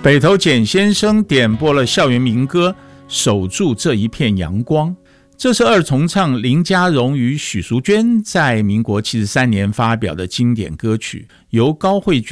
北投简先生点播了校园民歌《守住这一片阳光》，这是二重唱林佳荣与许淑娟在民国73年发表的经典歌曲，由高慧娟